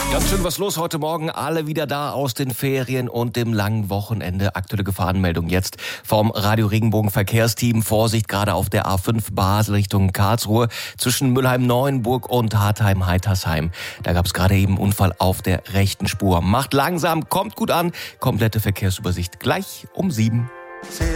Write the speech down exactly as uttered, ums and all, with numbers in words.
Ganz schön was los heute Morgen. Alle wieder da aus den Ferien und dem langen Wochenende. Aktuelle Gefahrenmeldung jetzt vom Radio Regenbogen Verkehrsteam. Vorsicht gerade auf der A fünf Basel Richtung Karlsruhe zwischen Mülheim-Neuenburg und Hartheim-Heitersheim. Da gab es gerade eben einen Unfall auf der rechten Spur. Macht langsam, kommt gut an. Komplette Verkehrsübersicht gleich um sieben.